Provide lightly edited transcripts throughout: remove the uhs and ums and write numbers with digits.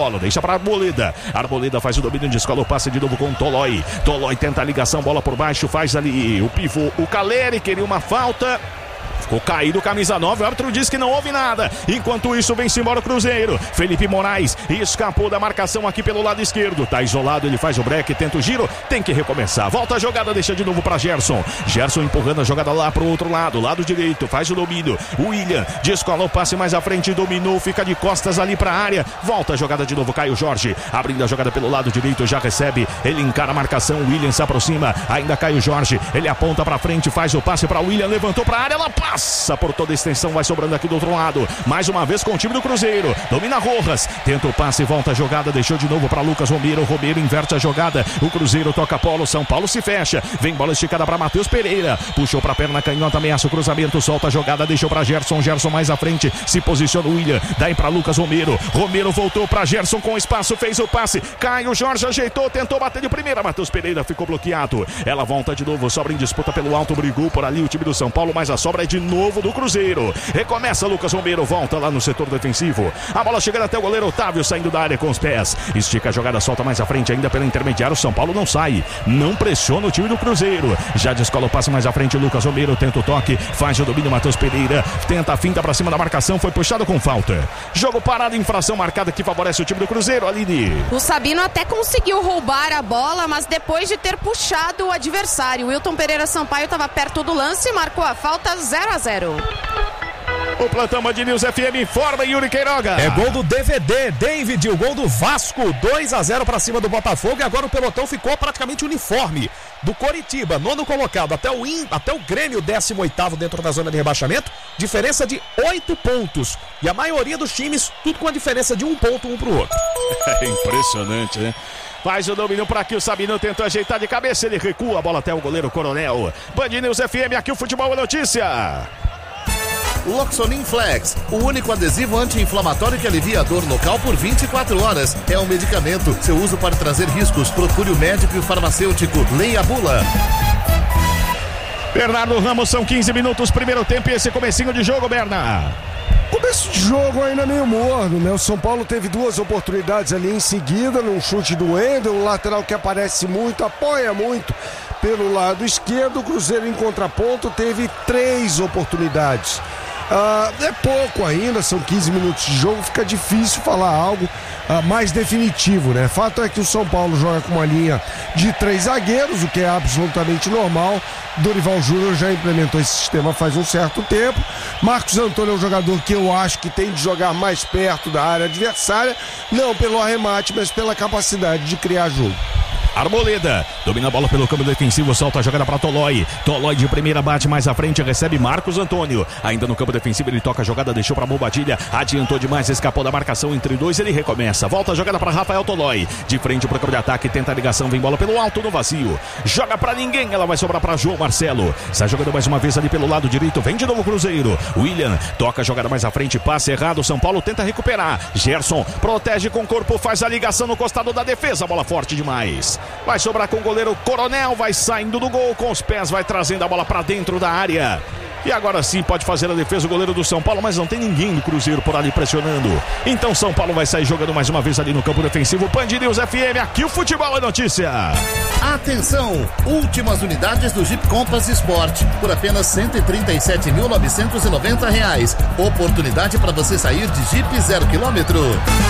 bola, deixa pra Arboleda. Arboleda faz o domínio, descola o passe de novo com o Tolói. Tolói tenta a ligação, bola por baixo, faz ali o pivô. O Caleri queria uma falta. Ficou caído, camisa 9, o árbitro diz que não houve nada. Enquanto isso, vem-se embora o Cruzeiro. Felipe Moraes escapou da marcação aqui pelo lado esquerdo. Tá isolado, ele faz o break, tenta o giro, tem que recomeçar. Volta a jogada, deixa de novo para Gerson. Gerson empurrando a jogada lá pro outro lado, lado direito, faz o domínio. William descola o passe mais à frente, dominou, fica de costas ali pra área. Volta a jogada de novo, Caio Jorge. Abrindo a jogada pelo lado direito, já recebe. Ele encara a marcação, William se aproxima. Ainda Caio Jorge, ele aponta pra frente, faz o passe pra William, levantou pra área, ela passa por toda a extensão, vai sobrando aqui do outro lado. Mais uma vez com o time do Cruzeiro. Domina Rojas, tenta o passe, volta a jogada, deixou de novo para Lucas Romero. Romero inverte a jogada. O Cruzeiro toca a bola, São Paulo se fecha. Vem bola esticada para Matheus Pereira. Puxou para a perna canhota, ameaça o cruzamento, solta a jogada, deixou para Gerson. Gerson mais à frente, se posiciona o William. Daí para Lucas Romero. Romero voltou para Gerson com espaço, fez o passe. Caio Jorge ajeitou, tentou bater de primeira. Matheus Pereira ficou bloqueado. Ela volta de novo, sobra em disputa pelo alto, brigou por ali o time do São Paulo, mas a sobra é de novo do Cruzeiro. Recomeça Lucas Romero, volta lá no setor defensivo. A bola chegando até o goleiro Otávio, saindo da área com os pés. Estica a jogada, solta mais à frente, ainda pela intermediária. O São Paulo não sai, não pressiona o time do Cruzeiro. Já descola o passe mais à frente, Lucas Romero tenta o toque, faz o domínio, Matheus Pereira tenta a finta pra cima da marcação, foi puxado com falta. Jogo parado, infração marcada que favorece o time do Cruzeiro, Aline. O Sabino até conseguiu roubar a bola, mas depois de ter puxado o adversário, o Wilton Pereira Sampaio estava perto do lance e marcou a falta. 0-0. O plantão Band News FM informa, Yuri Queiroga. É gol do DVD, David, o gol do Vasco, 2-0 para cima do Botafogo, e agora o pelotão ficou praticamente uniforme. Do Coritiba, 9º colocado, até o Grêmio, 18º dentro da zona de rebaixamento, diferença de 8 pontos. E a maioria dos times, tudo com a diferença de 1 ponto um pro outro. É impressionante, né? Faz o domínio para aqui, o Sabino tentou ajeitar de cabeça, ele recua a bola até o goleiro Coronel. Band News FM, aqui o futebol é notícia. Loxonin Flex, o único adesivo anti-inflamatório que alivia a dor local por 24 horas. É um medicamento. Seu uso pode trazer riscos. Procure o médico e o farmacêutico. Leia a bula. Bernardo Ramos, são 15 minutos, primeiro tempo, e esse comecinho de jogo, Bernardo. Começo de jogo ainda meio morno, né? O São Paulo teve 2 oportunidades ali em seguida, num chute do Wendel, um lateral que aparece muito, apoia muito pelo lado esquerdo. O Cruzeiro em contraponto teve 3 oportunidades. É pouco ainda, são 15 minutos de jogo, fica difícil falar algo mais definitivo, né? Fato é que o São Paulo joga com uma linha de 3 zagueiros, o que é absolutamente normal. Dorival Júnior já implementou esse sistema faz um certo tempo. Marcos Antônio é um jogador que eu acho que tem de jogar mais perto da área adversária, não pelo arremate, mas pela capacidade de criar jogo. Arboleda domina a bola pelo campo defensivo, solta a jogada para Tolói. Tolói de primeira bate mais à frente, recebe Marcos Antônio. Ainda no campo defensivo ele toca a jogada, deixou para Bobadilha, adiantou demais, escapou da marcação entre 2, ele recomeça. Volta a jogada para Rafael Tolói. De frente para o campo de ataque, tenta a ligação, vem bola pelo alto no vazio. Joga para ninguém, ela vai sobrar para João Marcelo. Sai jogando mais uma vez ali pelo lado direito, vem de novo o Cruzeiro. William toca a jogada mais à frente, passe errado, São Paulo tenta recuperar. Gerson protege com o corpo, faz a ligação no costado da defesa, bola forte demais. Vai sobrar com o goleiro Coronel, vai saindo do gol com os pés, vai trazendo a bola para dentro da área. E agora sim pode fazer a defesa o goleiro do São Paulo, mas não tem ninguém do Cruzeiro por ali pressionando. Então São Paulo vai sair jogando mais uma vez ali no campo defensivo. Band News FM, aqui o futebol é notícia. Atenção, últimas unidades do Jeep Compass Sport por apenas R$ 137.990. Oportunidade para você sair de Jeep 0 km.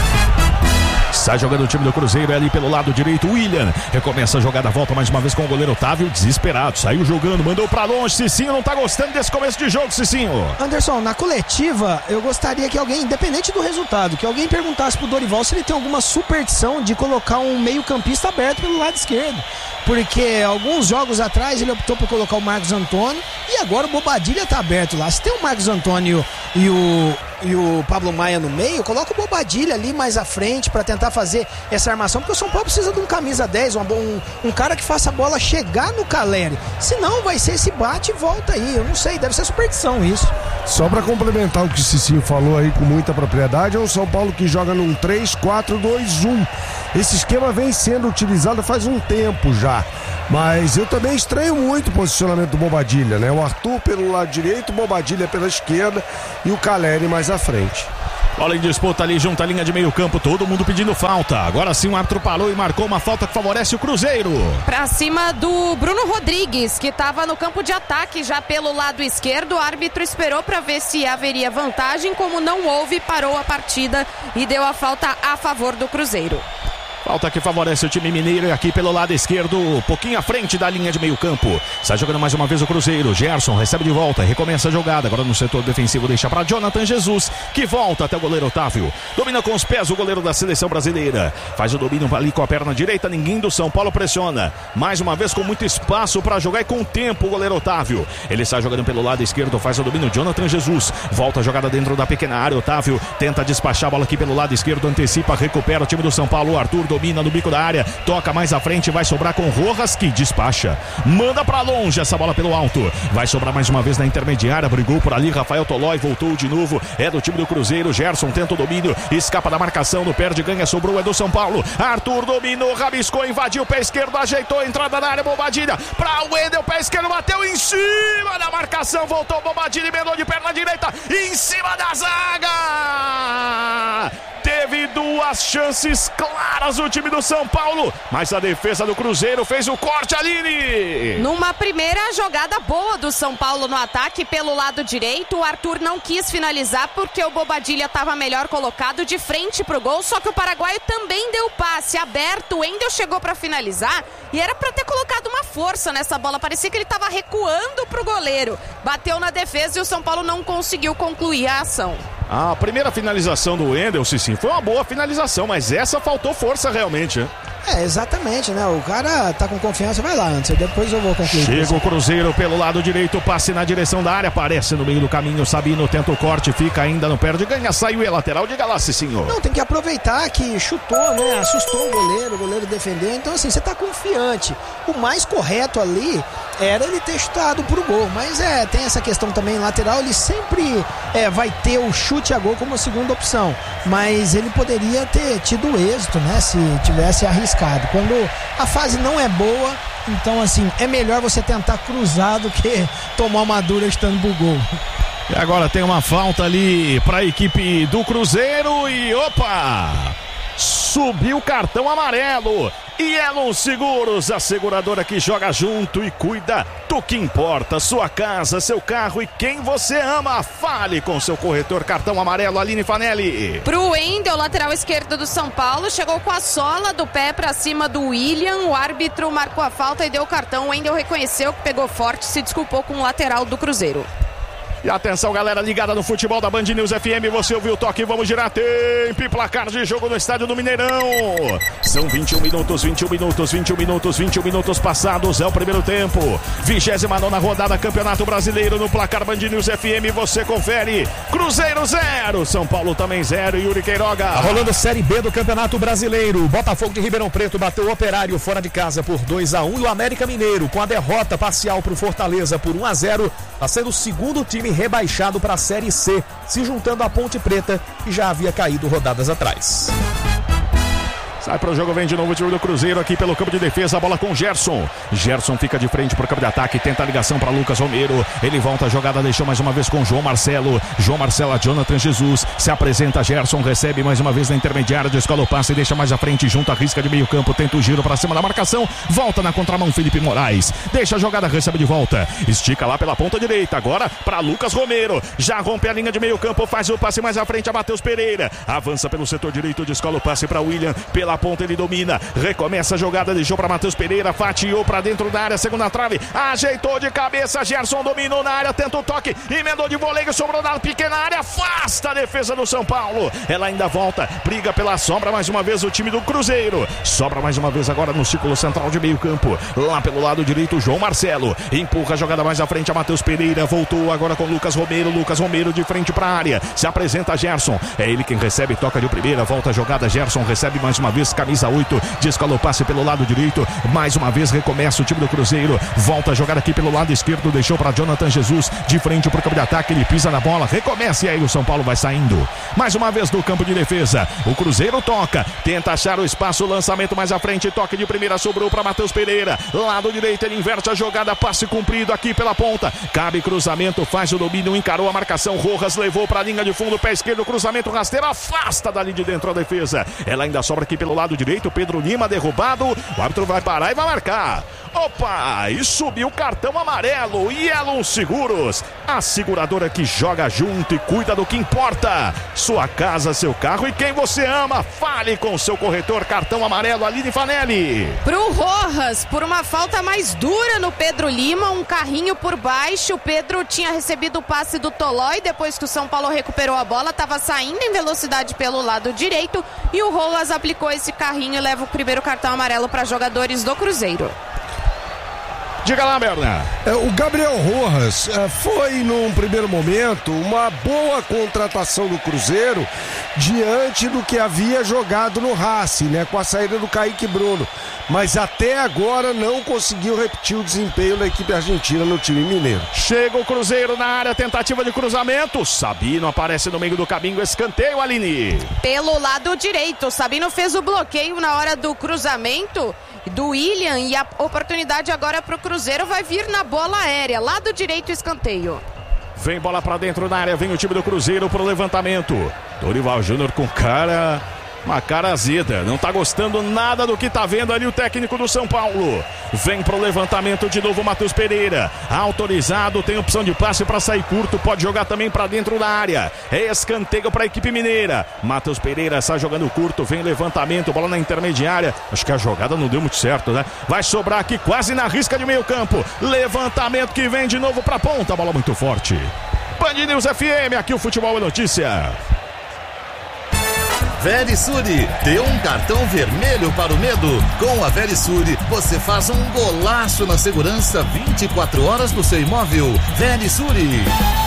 Sai jogando o time do Cruzeiro, é ali pelo lado direito, William. Recomeça a jogada, volta mais uma vez com o goleiro Otávio, desesperado. Saiu jogando, mandou pra longe. Cicinho não tá gostando desse começo de jogo, Cicinho. Anderson, na coletiva, eu gostaria que alguém, independente do resultado, que alguém perguntasse pro Dorival se ele tem alguma superstição de colocar um meio-campista aberto pelo lado esquerdo. Porque alguns jogos atrás ele optou por colocar o Marcos Antônio e agora o Bobadilha tá aberto lá. Se tem o Marcos Antônio e o Pablo Maia no meio, coloca o Bobadilha ali mais à frente para tentar fazer essa armação, porque o São Paulo precisa de um camisa 10, um cara que faça a bola chegar no Caleri. Senão vai ser esse bate e volta aí. Eu não sei, deve ser superstição isso. Só para complementar o que o Cicinho falou aí com muita propriedade, é o São Paulo que joga num 3-4-2-1. Esse esquema vem sendo utilizado faz um tempo já. Mas eu também estranho muito o posicionamento do Bobadilha, né? O Arthur pelo lado direito, o Bobadilha pela esquerda e o Caleri mais à frente. Bola em disputa ali junto à linha de meio campo, todo mundo pedindo falta. Agora sim o árbitro parou e marcou uma falta que favorece o Cruzeiro. Pra cima do Bruno Rodrigues, que estava no campo de ataque já pelo lado esquerdo. O árbitro esperou para ver se haveria vantagem. Como não houve, parou a partida e deu a falta a favor do Cruzeiro. Falta que favorece o time mineiro aqui pelo lado esquerdo, um pouquinho à frente da linha de meio campo. Sai jogando mais uma vez o Cruzeiro. Gerson recebe de volta, recomeça a jogada. Agora no setor defensivo deixa para Jonathan Jesus, que volta até o goleiro Otávio. Domina com os pés o goleiro da seleção brasileira. Faz o domínio ali com a perna direita, ninguém do São Paulo pressiona. Mais uma vez com muito espaço para jogar e com tempo o goleiro Otávio. Ele sai jogando pelo lado esquerdo, faz o domínio Jonathan Jesus. Volta a jogada dentro da pequena área, Otávio tenta despachar a bola aqui pelo lado esquerdo, antecipa, recupera o time do São Paulo. Arthur domina no bico da área, toca mais à frente, vai sobrar com Rojas, que despacha, manda pra longe essa bola pelo alto, vai sobrar mais uma vez na intermediária, brigou por ali Rafael Tolói, voltou de novo, é do time do Cruzeiro. Gerson tenta o domínio, escapa da marcação, no perde, ganha, sobrou, é do São Paulo. Arthur dominou, rabiscou, invadiu o pé esquerdo, ajeitou, entrada na área, Bobadilha pra Wendel, pé esquerdo, bateu em cima da marcação, voltou Bobadilha, emendou de perna direita, em cima da zaga. Teve duas chances claras o time do São Paulo, mas a defesa do Cruzeiro fez o corte, Aline. Numa primeira jogada boa do São Paulo no ataque pelo lado direito, o Arthur não quis finalizar porque o Bobadilha estava melhor colocado de frente pro gol, só que o paraguaio também deu passe aberto, o Wendel chegou para finalizar e era para ter colocado uma força nessa bola, parecia que ele estava recuando pro goleiro, bateu na defesa e o São Paulo não conseguiu concluir a ação. A primeira finalização do Wendel, sim, foi uma boa finalização, mas essa faltou força realmente, né? Exatamente, né? O cara tá com confiança, vai lá antes, depois eu vou concluir. Chega o Cruzeiro pelo lado direito, passe na direção da área, aparece no meio do caminho, Sabino tenta o corte, fica ainda, não perde, ganha, saiu e é lateral, diga lá, Cicinho. Não, tem que aproveitar que chutou, né? Assustou o goleiro defendeu, então assim, você tá confiante. O mais correto ali era ele ter chutado pro gol, mas tem essa questão também, lateral, ele sempre vai ter o chute a gol como segunda opção, mas ele poderia ter tido êxito, né? Se tivesse arriscado. Quando a fase não é boa, então assim, é melhor você tentar cruzar do que tomar uma dura estando pro gol. E agora tem uma falta ali para a equipe do Cruzeiro e opa! Subiu o cartão amarelo. E Elon Seguros, a seguradora que joga junto e cuida do que importa, sua casa, seu carro e quem você ama. Fale com seu corretor cartão amarelo, Aline Fanelli. Pro Wendel, lateral esquerdo do São Paulo, chegou com a sola do pé pra cima do William, o árbitro marcou a falta e deu o cartão. O Wendel reconheceu que pegou forte, se desculpou com o lateral do Cruzeiro. E atenção, galera ligada no futebol da Band News FM, você ouviu o toque, vamos girar tempo e placar de jogo no estádio do Mineirão. São 21 minutos passados, é o primeiro tempo. 29ª rodada, Campeonato Brasileiro no placar Band News FM, você confere. Cruzeiro 0, São Paulo também 0, Yuri Queiroga. Tá rolando Série B do Campeonato Brasileiro. Botafogo de Ribeirão Preto bateu o Operário fora de casa por 2-1 e o América Mineiro, com a derrota parcial pro Fortaleza por 1-0, está sendo o segundo time rebaixado para a Série C, se juntando à Ponte Preta, que já havia caído rodadas atrás. Sai para o jogo, vem de novo o time do Cruzeiro aqui pelo campo de defesa, a bola com Gerson. Gerson fica de frente para o campo de ataque, tenta a ligação para Lucas Romero. Ele volta a jogada, deixou mais uma vez com João Marcelo. João Marcelo a Jonathan Jesus. Se apresenta Gerson, recebe mais uma vez na intermediária, descola o passe e deixa mais à frente, junto à risca de meio campo, tenta o giro para cima da marcação. Volta na contramão Felipe Moraes. Deixa a jogada, recebe de volta. Estica lá pela ponta direita, agora para Lucas Romero. Já rompe a linha de meio campo, faz o passe mais à frente a Matheus Pereira. Avança pelo setor direito, descola o passe para William. Pela ponta ele domina, recomeça a jogada, deixou para Matheus Pereira, fatiou para dentro da área, segunda trave, ajeitou de cabeça, Gerson dominou na área, tenta o toque, emendou de voleio, sobrou na pequena área, afasta a defesa do São Paulo, ela ainda volta, briga pela sombra mais uma vez o time do Cruzeiro, sobra mais uma vez agora no círculo central de meio campo, lá pelo lado direito João Marcelo, empurra a jogada mais à frente a Matheus Pereira, voltou agora com Lucas Romero de frente para a área, se apresenta Gerson, é ele quem recebe, toca de primeira, volta a jogada, Gerson recebe mais uma vez vez, camisa 8, descola o passe pelo lado direito, mais uma vez recomeça o time do Cruzeiro, volta a jogar aqui pelo lado esquerdo, deixou para Jonathan Jesus, de frente para o campo de ataque, ele pisa na bola, recomeça e aí o São Paulo vai saindo, mais uma vez do campo de defesa, o Cruzeiro toca, tenta achar o espaço, lançamento mais à frente, toque de primeira, sobrou para Matheus Pereira, lado direito, ele inverte a jogada, passe cumprido aqui pela ponta, cabe cruzamento, faz o domínio, encarou a marcação, Rojas levou para a linha de fundo, pé esquerdo, cruzamento rasteiro, afasta dali de dentro a defesa, ela ainda sobra aqui pelo lado direito, Pedro Lima derrubado, o árbitro vai parar e vai marcar. Opa, e subiu o cartão amarelo, Yellow Seguros, a seguradora que joga junto e cuida do que importa, sua casa, seu carro e quem você ama, fale com seu corretor, cartão amarelo, Aline Fanelli. Pro Rojas, por uma falta mais dura no Pedro Lima, um carrinho por baixo, o Pedro tinha recebido o passe do Tolói, depois que o São Paulo recuperou a bola, estava saindo em velocidade pelo lado direito e o Rojas aplicou esse carrinho e leva o primeiro cartão amarelo para jogadores do Cruzeiro. Diga lá, Berna. O Gabriel Rojas foi, num primeiro momento, uma boa contratação do Cruzeiro diante do que havia jogado no Racing, né? Com a saída do Kaique Bruno. Mas até agora não conseguiu repetir o desempenho da equipe argentina no time mineiro. Chega o Cruzeiro na área, tentativa de cruzamento. Sabino aparece no meio do caminho, escanteio, Aline. Pelo lado direito, Sabino fez o bloqueio na hora do cruzamento do William e a oportunidade agora para o Cruzeiro vai vir na bola aérea, lado direito, escanteio. Vem bola para dentro da área, vem o time do Cruzeiro pro levantamento. Dorival Júnior com uma cara azeda, não tá gostando nada do que tá vendo ali o técnico do São Paulo. Vem pro levantamento de novo Matheus Pereira, autorizado, tem opção de passe para sair curto, pode jogar também para dentro da área. É escanteio para a equipe mineira. Matheus Pereira sai jogando curto, vem levantamento, bola na intermediária. Acho que a jogada não deu muito certo, né? Vai sobrar aqui quase na risca de meio campo. Levantamento que vem de novo pra ponta, bola muito forte. Band News FM, aqui o futebol é notícia. Verisure, dê um cartão vermelho para o medo. Com a Verisure, você faz um golaço na segurança 24 horas do seu imóvel. Verisure.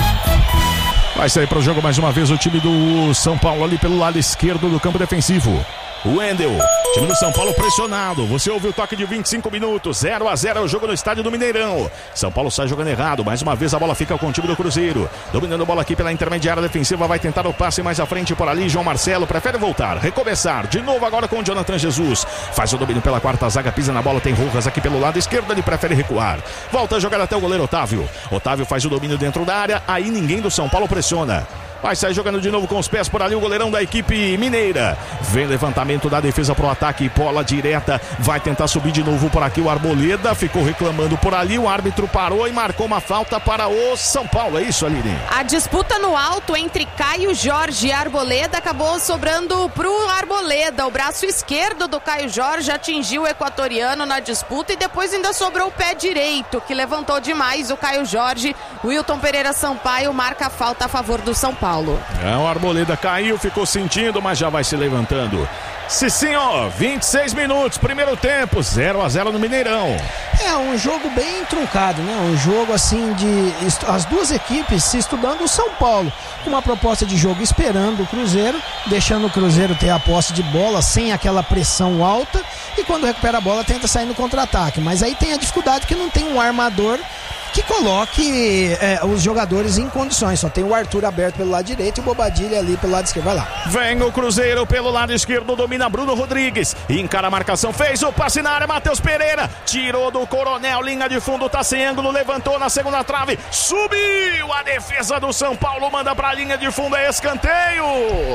Vai sair para o jogo mais uma vez o time do São Paulo ali pelo lado esquerdo do campo defensivo. O Wendel, time do São Paulo pressionado. Você ouviu o toque de 25 minutos. 0-0 é o jogo no estádio do Mineirão. São Paulo sai jogando errado. Mais uma vez a bola fica com o time do Cruzeiro. Dominando a bola aqui pela intermediária defensiva. Vai tentar o passe mais à frente por ali. João Marcelo prefere voltar, recomeçar. De novo agora com o Jonathan Jesus. Faz o domínio pela quarta zaga. Pisa na bola. Tem Rojas aqui pelo lado esquerdo. Ele prefere recuar. Volta a jogar até o goleiro Otávio. Otávio faz o domínio dentro da área. Aí ninguém do São Paulo pressiona. Vai sair jogando de novo com os pés por ali o goleirão da equipe mineira. Vem levantamento da defesa pro ataque, bola direta. Vai tentar subir de novo por aqui o Arboleda. Ficou reclamando por ali, o árbitro parou e marcou uma falta para o São Paulo. É isso, Aline? A disputa no alto entre Caio Jorge e Arboleda acabou sobrando pro Arboleda. O braço esquerdo do Caio Jorge atingiu o equatoriano na disputa e depois ainda sobrou o pé direito, que levantou demais o Caio Jorge. Wilton Pereira Sampaio marca a falta a favor do São Paulo. O Arboleda caiu, ficou sentindo, mas já vai se levantando. Cicinho, 26 minutos, primeiro tempo, 0-0 no Mineirão. É um jogo bem truncado, né? Um jogo assim de as duas equipes se estudando o São Paulo, com uma proposta de jogo esperando o Cruzeiro, deixando o Cruzeiro ter a posse de bola sem aquela pressão alta e quando recupera a bola tenta sair no contra-ataque, mas aí tem a dificuldade que não tem um armador que coloque os jogadores em condições. Só tem o Arthur aberto pelo lado direito e o Bobadilha ali pelo lado esquerdo. Vai lá. Vem o Cruzeiro pelo lado esquerdo, domina Bruno Rodrigues. Encara a marcação, fez o passe na área, Matheus Pereira. Tirou do Coronel, linha de fundo, tá sem ângulo, levantou na segunda trave. Subiu a defesa do São Paulo, manda pra linha de fundo, é escanteio.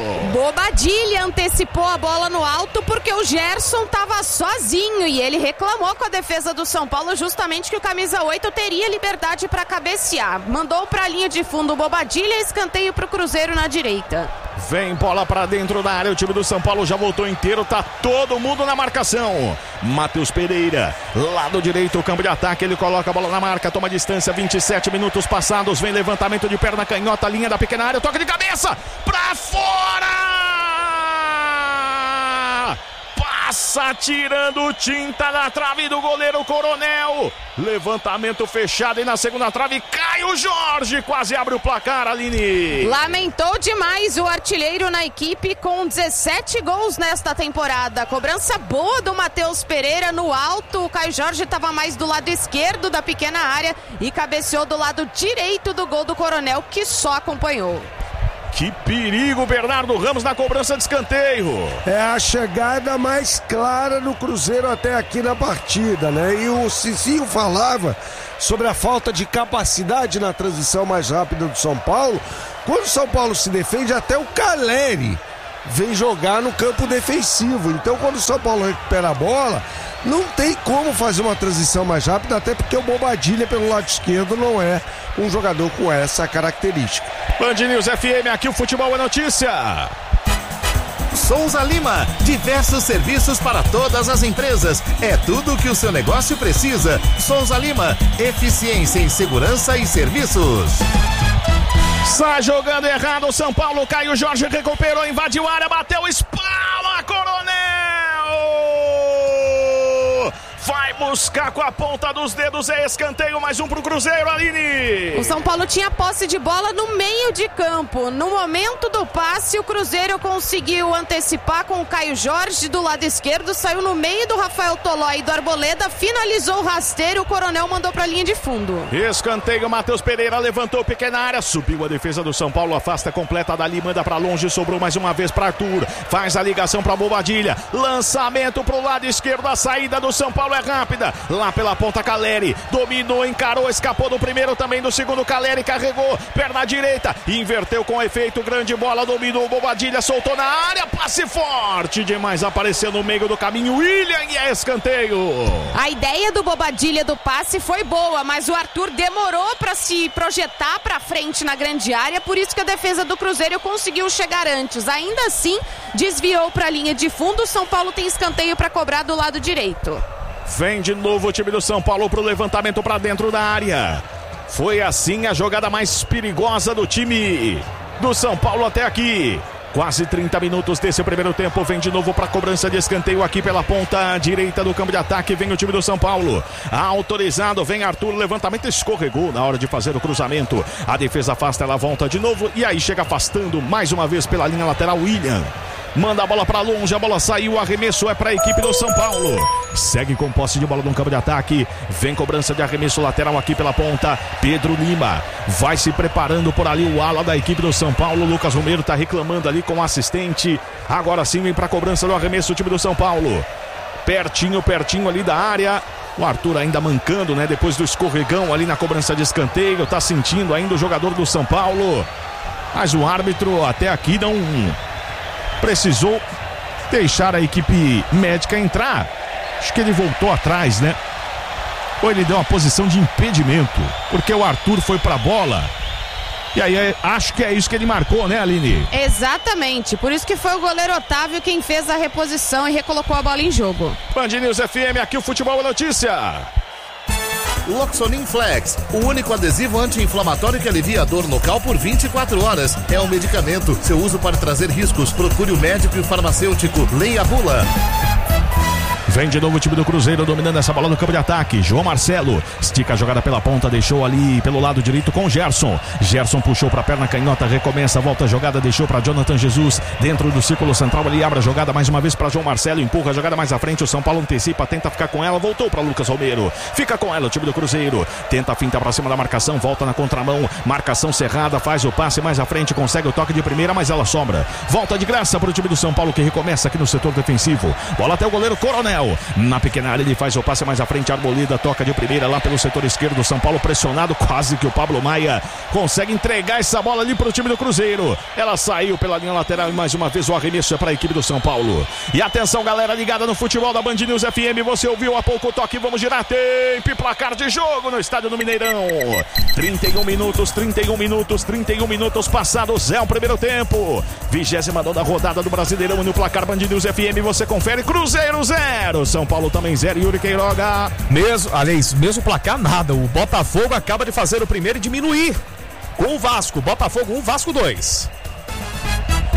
Bobadilha antecipou a bola no alto porque o Gerson tava sozinho e ele reclamou com a defesa do São Paulo justamente que o camisa 8 teria liberdade para cabecear. Mandou para a linha de fundo o Bobadilha, escanteio para o Cruzeiro na direita. Vem bola para dentro da área, o time do São Paulo já voltou inteiro, tá todo mundo na marcação. Matheus Pereira, lado direito, o campo de ataque, ele coloca a bola na marca, toma distância, 27 minutos passados, vem levantamento de perna canhota, linha da pequena área, toque de cabeça, pra fora! passa tirando tinta na trave do goleiro Coronel. Levantamento fechado e na segunda trave Caio Jorge quase abre o placar, Aline. Lamentou demais o artilheiro na equipe com 17 gols nesta temporada. Cobrança boa do Matheus Pereira no alto. O Caio Jorge estava mais do lado esquerdo da pequena área e cabeceou do lado direito do gol do Coronel, que só acompanhou. Que perigo, Bernardo Ramos na cobrança de escanteio. É a chegada mais clara do Cruzeiro até aqui na partida, né? E o Cicinho falava sobre a falta de capacidade na transição mais rápida do São Paulo. Quando o São Paulo se defende, até o Caleri vem jogar no campo defensivo. Então, quando o São Paulo recupera a bola, não tem como fazer uma transição mais rápida, até porque o Bobadilha pelo lado esquerdo não é um jogador com essa característica. Band News FM, aqui o futebol é notícia. Souza Lima, diversos serviços para todas as empresas. É tudo o que o seu negócio precisa. Souza Lima, eficiência em segurança e serviços. Sai jogando errado o São Paulo, Caio Jorge recuperou, invadiu a área, bateu, espalma, Coronel! Vai buscar com a ponta dos dedos, é escanteio, mais um pro Cruzeiro, Aline. O São Paulo tinha posse de bola no meio de campo. No momento do passe, o Cruzeiro conseguiu antecipar com o Caio Jorge do lado esquerdo, saiu no meio do Rafael Tolói e do Arboleda, finalizou o rasteiro, o Coronel mandou pra linha de fundo. Escanteio, Matheus Pereira levantou pequena área, subiu a defesa do São Paulo, afasta completa dali, manda pra longe, sobrou mais uma vez pra Arthur, faz a ligação pra Bobadilha, lançamento pro lado esquerdo, a saída do São Paulo é rápida, lá pela ponta Caleri, dominou, encarou, escapou do primeiro, também do segundo, Caleri carregou, perna direita, inverteu com efeito, grande bola, dominou, Bobadilha, soltou na área, passe forte demais, apareceu no meio do caminho, William, e é escanteio. A ideia do Bobadilha do passe foi boa, mas o Arthur demorou para se projetar para frente na grande área, por isso que a defesa do Cruzeiro conseguiu chegar antes, ainda assim desviou para a linha de fundo, o São Paulo tem escanteio para cobrar do lado direito. Vem de novo o time do São Paulo pro levantamento para dentro da área. Foi assim a jogada mais perigosa do time do São Paulo até aqui. Quase 30 minutos desse primeiro tempo. Vem de novo para cobrança de escanteio aqui pela ponta direita do campo de ataque. Vem o time do São Paulo. Autorizado, vem Arthur. Levantamento, escorregou na hora de fazer o cruzamento. A defesa afasta, ela volta de novo. E aí chega afastando mais uma vez pela linha lateral, William. Manda a bola pra longe, a bola saiu, o arremesso é pra equipe do São Paulo. Segue com posse de bola no campo de ataque. Vem cobrança de arremesso lateral aqui pela ponta. Pedro Lima vai se preparando por ali o ala da equipe do São Paulo. Lucas Romero tá reclamando ali com o assistente. Agora sim vem pra cobrança do arremesso o time do São Paulo. Pertinho ali da área. O Arthur ainda mancando, né? Depois do escorregão ali na cobrança de escanteio. Tá sentindo ainda o jogador do São Paulo. Mas o árbitro até aqui não precisou deixar a equipe médica entrar. Acho que ele voltou atrás, né? Ou ele deu uma posição de impedimento, porque o Arthur foi pra bola. E aí acho que é isso que ele marcou, né, Aline? Exatamente, por isso que foi o goleiro Otávio quem fez a reposição e recolocou a bola em jogo. Band News FM, aqui o futebol é notícia. Loxonin Flex, o único adesivo anti-inflamatório que alivia a dor local por 24 horas. É um medicamento. Seu uso pode trazer riscos. Procure o médico e o farmacêutico. Leia a bula. Vem de novo o time do Cruzeiro dominando essa bola no campo de ataque. João Marcelo estica a jogada pela ponta, deixou ali pelo lado direito com Gerson. Gerson puxou para a perna canhota, recomeça, volta a jogada, deixou para Jonathan Jesus dentro do círculo central ali, abre a jogada mais uma vez para João Marcelo, empurra a jogada mais à frente, o São Paulo antecipa, tenta ficar com ela, voltou para Lucas Romero, fica com ela o time do Cruzeiro, tenta a finta para cima da marcação, volta na contramão, marcação cerrada, faz o passe mais à frente, consegue o toque de primeira, mas ela sobra. Volta de graça para o time do São Paulo que recomeça aqui no setor defensivo. Bola até o goleiro Coronel. Na pequena área ele faz o passe mais à frente, Arboleda toca de primeira lá pelo setor esquerdo, São Paulo pressionado, quase que o Pablo Maia consegue entregar essa bola ali para o time do Cruzeiro. Ela saiu pela linha lateral e mais uma vez o arremesso é para a equipe do São Paulo. E atenção galera ligada no futebol da Band News FM, você ouviu há pouco o toque, vamos girar tempo e placar de jogo no estádio do Mineirão. 31 minutos passados, é o primeiro tempo. 29ª rodada do Brasileirão e no placar Band News FM você confere, Cruzeiro 0, São Paulo também 0, Yuri Queiroga. Mesmo placar nada, o Botafogo acaba de fazer o primeiro e diminuir com o Vasco, Botafogo 1, Vasco 2.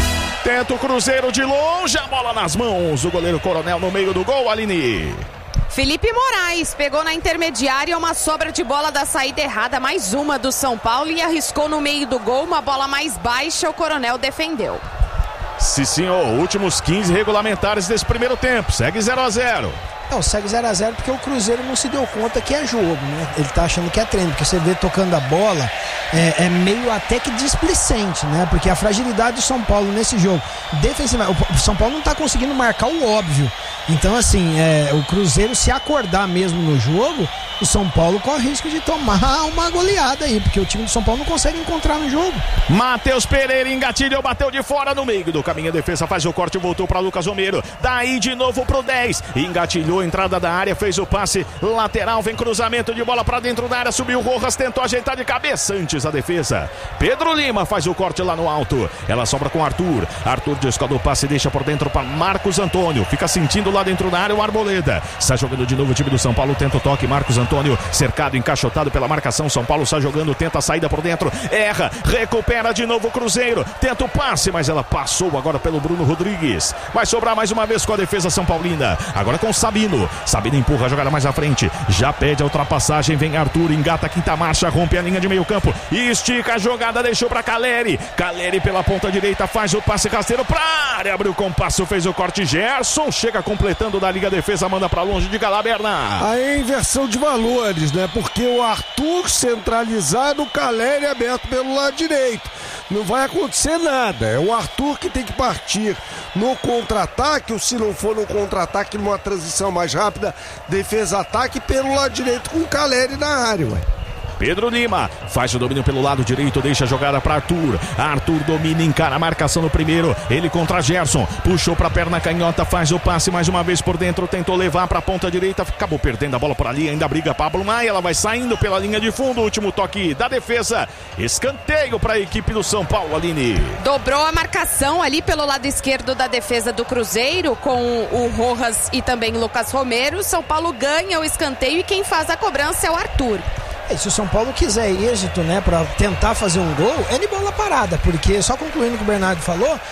tenta o Cruzeiro de longe, a bola nas mãos. O goleiro Coronel no meio do gol, Aline. Felipe Moraes pegou na intermediária uma sobra de bola da saída errada, mais uma do São Paulo, e arriscou no meio do gol uma bola mais baixa, o Coronel defendeu. Sim, senhor, últimos 15 regulamentares desse primeiro tempo, segue 0-0. Não, segue 0-0 porque o Cruzeiro não se deu conta que é jogo, né? Ele tá achando que é treino, porque você vê tocando a bola, é meio até que displicente, né? Porque a fragilidade do São Paulo nesse jogo, defensivamente, o São Paulo não tá conseguindo marcar o óbvio. Então, assim, o Cruzeiro, se acordar mesmo no jogo, o São Paulo corre risco de tomar uma goleada aí, porque o time do São Paulo não consegue encontrar no jogo. Matheus Pereira engatilhou, bateu de fora no meio do caminho, a defesa faz o corte, voltou para Lucas Romero, daí de novo pro 10, engatilhou, entrada da área, fez o passe lateral, vem cruzamento de bola para dentro da área, subiu o Rojas, tentou ajeitar de cabeça antes a defesa. Pedro Lima faz o corte lá no alto, ela sobra com Arthur descola o passe, deixa por dentro para Marcos Antônio, fica sentindo lá dentro da área o Arboleda, está jogando de novo o time do São Paulo, tenta o toque, Marcos Antônio cercado, encaixotado pela marcação, São Paulo está jogando, tenta a saída por dentro, erra, recupera de novo o Cruzeiro, tenta o passe, mas ela passou agora pelo Bruno Rodrigues, vai sobrar mais uma vez com a defesa São Paulina, agora com Sabino empurra a jogada mais à frente, já pede a ultrapassagem, vem Arthur, engata a quinta marcha, rompe a linha de meio campo, estica a jogada, deixou para Caleri pela ponta direita, faz o passe rasteiro pra área, abriu o compasso, fez o corte, Gerson chega completando da Liga Defesa, manda para longe de Galaberna. Aí é inversão de valores, né? Porque o Arthur centralizado, o Caleri aberto pelo lado direito. Não vai acontecer nada. É o Arthur que tem que partir no contra-ataque, ou se não for no contra-ataque, numa transição mais rápida, defesa-ataque pelo lado direito com o Caleri na área, ué. Pedro Lima faz o domínio pelo lado direito, deixa a jogada para Arthur domina, encara a marcação no primeiro, ele contra Gerson, puxou para a perna canhota, faz o passe mais uma vez por dentro, tentou levar para a ponta direita, acabou perdendo a bola por ali, ainda briga Pablo Maia, ela vai saindo pela linha de fundo, último toque da defesa, escanteio para a equipe do São Paulo, Aline. Dobrou a marcação ali pelo lado esquerdo da defesa do Cruzeiro, com o Rojas e também o Lucas Romero, São Paulo ganha o escanteio e quem faz a cobrança é o Arthur. Se o São Paulo quiser êxito, né, para tentar fazer um gol, é de bola parada, porque só concluindo o que o Bernardo falou,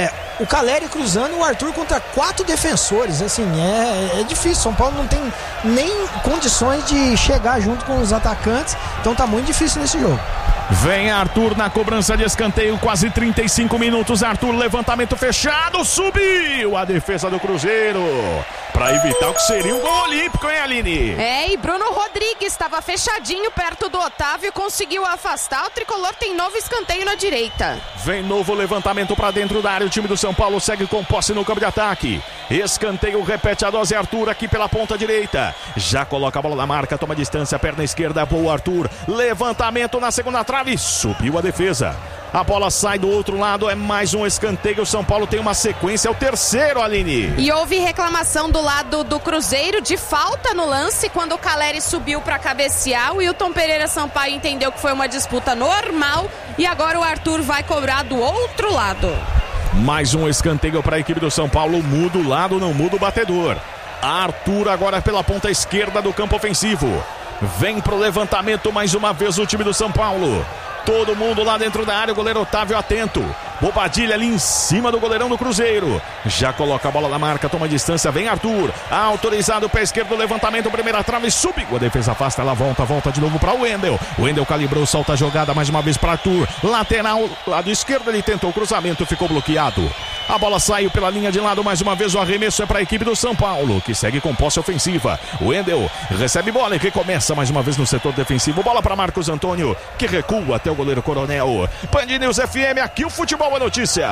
o Caleri cruzando, o Arthur contra 4 defensores, assim, é difícil, São Paulo não tem nem condições de chegar junto com os atacantes, então tá muito difícil nesse jogo. Vem Arthur na cobrança de escanteio, quase 35 minutos, Arthur, levantamento fechado, subiu a defesa do Cruzeiro, para evitar o que seria um gol olímpico, hein, Aline? E Bruno Rodrigues estava fechadinho perto do Otávio e conseguiu afastar, o tricolor tem novo escanteio na direita. Vem novo levantamento para dentro da área, o time do São Paulo segue com posse no campo de ataque, escanteio, repete a dose, Arthur aqui pela ponta direita, já coloca a bola na marca, toma distância, perna esquerda, boa Arthur, levantamento na segunda trave, subiu a defesa. A bola sai do outro lado, é mais um escanteio, o São Paulo tem uma sequência, é o terceiro, Aline. E houve reclamação do lado do Cruzeiro de falta no lance, quando o Caleri subiu para cabecear, o Wilton Pereira Sampaio entendeu que foi uma disputa normal e agora o Arthur vai cobrar do outro lado. Mais um escanteio para a equipe do São Paulo, muda o lado, não muda o batedor. Arthur agora pela ponta esquerda do campo ofensivo. Vem pro levantamento mais uma vez o time do São Paulo. Todo mundo lá dentro da área, o goleiro Otávio atento. Bobadilha ali em cima do goleirão do Cruzeiro. Já coloca a bola na marca, toma distância, vem Arthur. Autorizado o pé esquerdo, levantamento, primeira trave, subiu. A defesa afasta, ela volta de novo para o Wendel. O Wendel calibrou, solta a jogada mais uma vez para Arthur. Lateral, lado esquerdo, ele tentou o cruzamento, ficou bloqueado. A bola saiu pela linha de lado, mais uma vez o arremesso é para a equipe do São Paulo, que segue com posse ofensiva. O Wendel recebe bola e recomeça mais uma vez no setor defensivo. Bola para Marcos Antônio, que recua até o goleiro Coronel. Band News FM, aqui o futebol é notícia.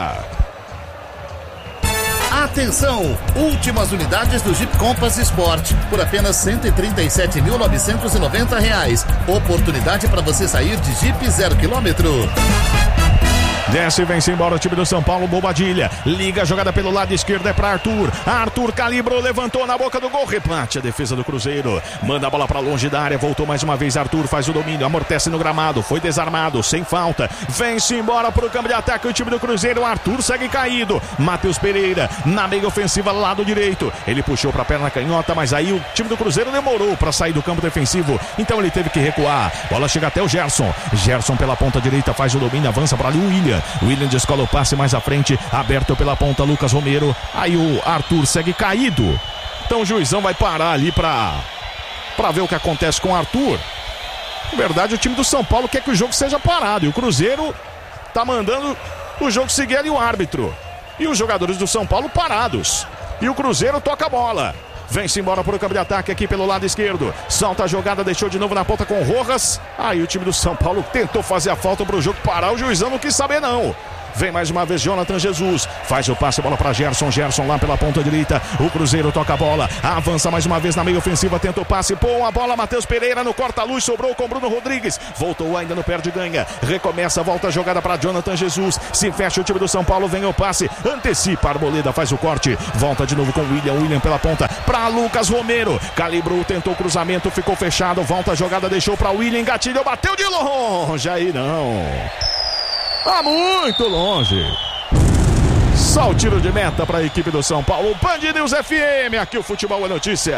Atenção! Últimas unidades do Jeep Compass Sport por apenas R$ 137.990. Oportunidade para você sair de Jeep 0 km. Desce e vem-se embora o time do São Paulo, Bobadilha, liga a jogada pelo lado esquerdo, é para Arthur, Arthur calibrou, levantou na boca do gol, rebate a defesa do Cruzeiro, manda a bola para longe da área, voltou mais uma vez, Arthur faz o domínio, amortece no gramado, foi desarmado, sem falta, vem-se embora pro campo de ataque o time do Cruzeiro, Arthur segue caído, Matheus Pereira na meia ofensiva, lado direito, ele puxou para a perna canhota, mas aí o time do Cruzeiro demorou para sair do campo defensivo, então ele teve que recuar, bola chega até o Gerson pela ponta direita, faz o domínio, avança para ali o William, William. William descola o passe mais à frente, aberto pela ponta, Lucas Romero. Aí o Arthur segue caído. Então o juizão vai parar ali pra ver o que acontece com o Arthur. Na verdade, o time do São Paulo quer que o jogo seja parado. E o Cruzeiro tá mandando o jogo seguir ali o árbitro. E os jogadores do São Paulo parados. E o Cruzeiro toca a bola. Vem-se embora para o campo de ataque aqui pelo lado esquerdo. Salta a jogada, deixou de novo na ponta com o Rojas. Aí o time do São Paulo tentou fazer a falta para o jogo parar. O juizão não quis saber não. Vem mais uma vez Jonathan Jesus. Faz o passe, bola para Gerson. Gerson lá pela ponta direita. O Cruzeiro toca a bola. Avança mais uma vez na meia ofensiva. Tenta o passe. Pô, a bola. Matheus Pereira no corta-luz. Sobrou com Bruno Rodrigues. Voltou ainda no perde-ganha. Recomeça, volta a jogada para Jonathan Jesus. Se fecha o time do São Paulo. Vem o passe. Antecipa. Arboleda faz o corte. Volta de novo com o William. William pela ponta. Para Lucas Romero. Calibrou, tentou o cruzamento. Ficou fechado. Volta a jogada. Deixou para William. Gatilho. Bateu de longe. Aí não. Tá muito longe. Só o tiro de meta para a equipe do São Paulo. Band News FM, aqui o futebol é notícia.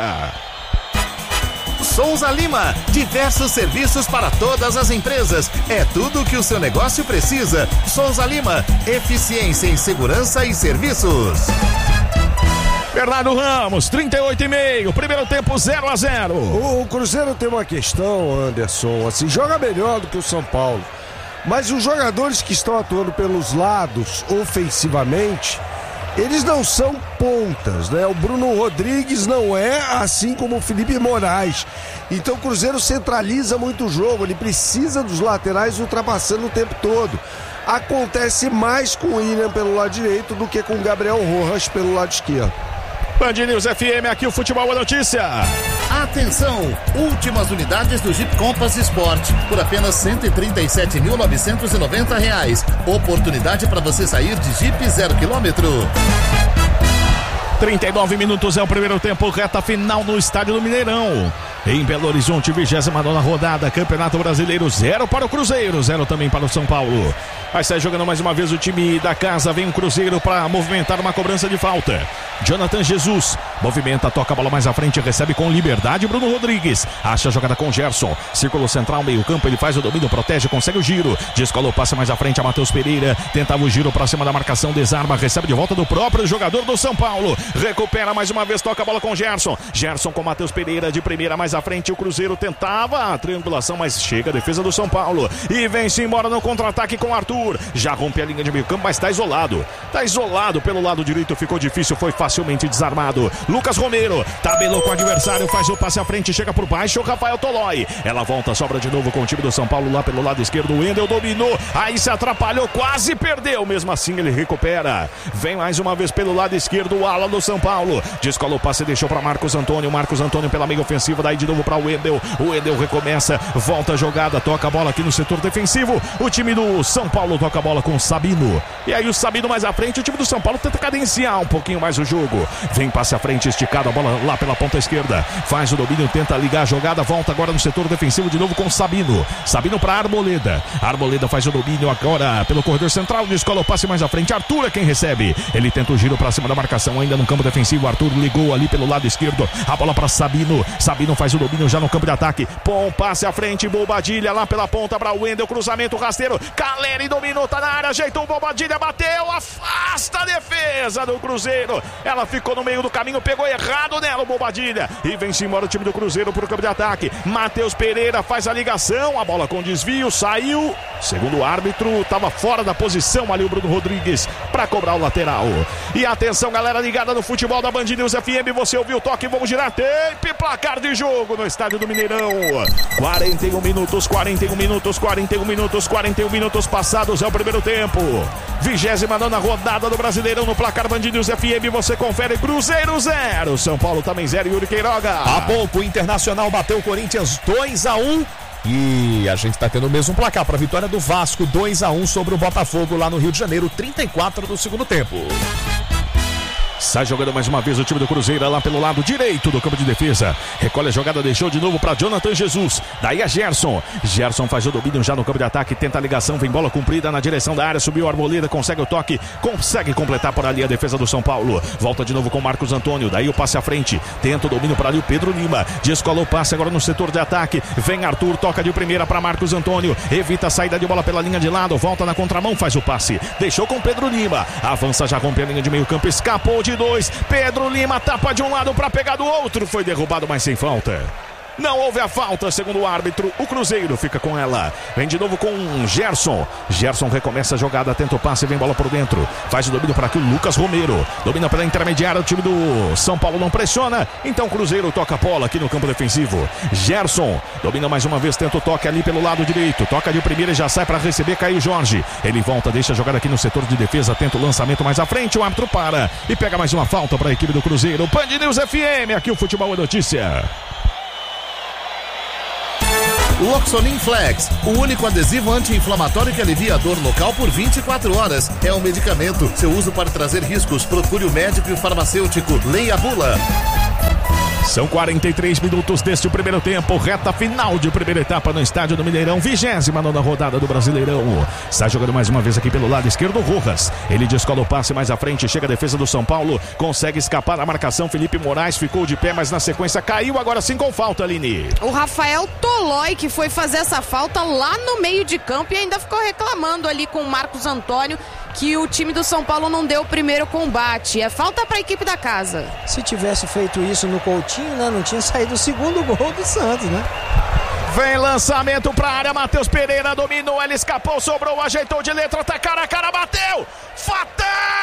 Souza Lima, diversos serviços para todas as empresas. É tudo o que o seu negócio precisa. Souza Lima, eficiência em segurança e serviços. Bernardo Ramos, 38,5, primeiro tempo 0-0. O Cruzeiro tem uma questão, Anderson, assim, joga melhor do que o São Paulo. Mas os jogadores que estão atuando pelos lados ofensivamente, eles não são pontas, né? O Bruno Rodrigues não é, assim como o Felipe Moraes. Então o Cruzeiro centraliza muito o jogo, ele precisa dos laterais ultrapassando o tempo todo. Acontece mais com o William pelo lado direito do que com o Gabriel Rojas pelo lado esquerdo. Band News FM, aqui o futebol é notícia. Atenção, últimas unidades do Jeep Compass Sport por apenas R$ 137.990. Oportunidade para você sair de Jeep 0 km. 39 minutos é o primeiro tempo, reta final no estádio do Mineirão. Em Belo Horizonte, 29ª rodada, Campeonato Brasileiro, 0 para o Cruzeiro, 0 também para o São Paulo. Vai sair jogando mais uma vez o time da casa, vem o Cruzeiro para movimentar uma cobrança de falta. Jonathan Jesus, movimenta, toca a bola mais à frente, recebe com liberdade Bruno Rodrigues. Acha a jogada com Gerson, círculo central, meio campo, ele faz o domínio, protege, consegue o giro. Descola o passe mais à frente a Matheus Pereira, tentava o giro para cima da marcação, desarma, recebe de volta do próprio jogador do São Paulo. Recupera mais uma vez, toca a bola com Gerson. Gerson com Matheus Pereira de primeira mais à frente. O Cruzeiro tentava a triangulação, mas chega a defesa do São Paulo. E vem-se embora no contra-ataque com Arthur. Já rompe a linha de meio campo, mas está isolado. Está isolado pelo lado direito, ficou difícil, foi facilmente desarmado. Lucas Romero tabelou com o adversário, faz o passe à frente, chega por baixo. Rafael Tolói. Ela volta, sobra de novo com o time do São Paulo lá pelo lado esquerdo. O Wendel dominou, aí se atrapalhou, quase perdeu. Mesmo assim ele recupera. Vem mais uma vez pelo lado esquerdo o ala do São Paulo. Descola o passe, deixou para Marcos Antônio. Marcos Antônio pela meia ofensiva, daí de novo para o Wendel. O Wendel recomeça, volta a jogada, toca a bola aqui no setor defensivo. O time do São Paulo toca a bola com o Sabino. E aí o Sabino mais à frente, o time do São Paulo tenta cadenciar um pouquinho mais o jogo. Vem passe à frente, esticado, a bola lá pela ponta esquerda. Faz o domínio, tenta ligar a jogada, volta agora no setor defensivo de novo com o Sabino. Sabino para Arboleda. Arboleda faz o domínio agora pelo corredor central, descola o passe mais à frente. Arthur é quem recebe. Ele tenta o giro para cima da marcação, ainda no campo defensivo. Arthur ligou ali pelo lado esquerdo. A bola para Sabino. Sabino faz o domínio já no campo de ataque. Bom passe à frente, Bobadilha lá pela ponta para o Wendel, cruzamento rasteiro. Caleri dominou, tá na área, ajeitou o Bobadilha, bateu, afasta a defesa do Cruzeiro. Ela ficou no meio do caminho, pegou errado nela o Bobadilha. E vem-se embora o time do Cruzeiro pro campo de ataque. Matheus Pereira faz a ligação, a bola com desvio, saiu. Segundo o árbitro, estava fora da posição ali o Bruno Rodrigues para cobrar o lateral. E atenção, galera ligada no futebol da Band News FM, você ouviu o toque, vamos girar tempo, placar de jogo no estádio do Mineirão. 41 minutos, 41 minutos, 41 minutos, 41 minutos passados é o primeiro tempo. 29ª rodada do Brasileirão no placar Band News FM, você confere. Cruzeiro 0, São Paulo também 0, Yuri Queiroga. Há pouco o Internacional bateu o Corinthians 2-1. E a gente tá tendo o mesmo placar para a vitória do Vasco, 2-1 sobre o Botafogo lá no Rio de Janeiro, 34 do segundo tempo. Sai jogando mais uma vez o time do Cruzeiro lá pelo lado direito do campo de defesa. Recolhe a jogada, deixou de novo para Jonathan Jesus. Daí a Gerson. Gerson faz o domínio já no campo de ataque, tenta a ligação, vem bola comprida na direção da área, subiu a Arboleda, consegue o toque, consegue completar por ali a defesa do São Paulo. Volta de novo com Marcos Antônio, daí o passe à frente, tenta o domínio para ali o Pedro Lima. Descolou o passe agora no setor de ataque. Vem Arthur, toca de primeira para Marcos Antônio, evita a saída de bola pela linha de lado, volta na contramão, faz o passe, deixou com Pedro Lima. Avança, já rompe a linha de meio campo, escapou de 2. Pedro Lima tapa de um lado para pegar do outro. Foi derrubado, mas sem falta. Não houve a falta, segundo o árbitro. O Cruzeiro fica com ela. Vem de novo com Gerson. Gerson recomeça a jogada, tenta o passe, vem bola por dentro. Faz o domínio para aqui o Lucas Romero. Domina pela intermediária, o time do São Paulo não pressiona. Então o Cruzeiro toca a bola aqui no campo defensivo. Gerson domina mais uma vez, tenta o toque ali pelo lado direito. Toca de primeira e já sai para receber Caio Jorge. Ele volta, deixa a jogada aqui no setor de defesa, tenta o lançamento mais à frente. O árbitro para e pega mais uma falta para a equipe do Cruzeiro. Band News FM, aqui o Futebol é Notícia. Loxonin Flex, o único adesivo anti-inflamatório que alivia a dor local por 24 horas. É um medicamento. Seu uso pode trazer riscos. Procure o médico e o farmacêutico. Leia a bula. São 43 minutos deste primeiro tempo, reta final de primeira etapa no estádio do Mineirão, 29ª rodada do Brasileirão. Está jogando mais uma vez aqui pelo lado esquerdo, Rojas. Ele descola o passe mais à frente, chega a defesa do São Paulo, consegue escapar da marcação. Felipe Moraes ficou de pé, mas na sequência caiu, agora sim com falta, Aline. O Rafael Tolói que foi fazer essa falta lá no meio de campo e ainda ficou reclamando ali com o Marcos Antônio que o time do São Paulo não deu o primeiro combate. É falta para a equipe da casa. Se tivesse feito isso no Coutinho, né, não tinha saído o segundo gol do Santos, né? Vem lançamento pra área, Matheus Pereira dominou, ele escapou, sobrou, ajeitou de letra, tá cara a cara, bateu! Fatal!